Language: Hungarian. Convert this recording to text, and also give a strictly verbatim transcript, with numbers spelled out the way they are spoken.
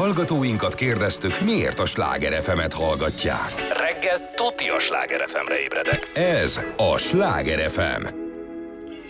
Hallgatóinkat kérdeztük, miért a Sláger ef emet hallgatják. Reggel tuti a Sláger ef emre ébredek. Ez a Sláger ef em.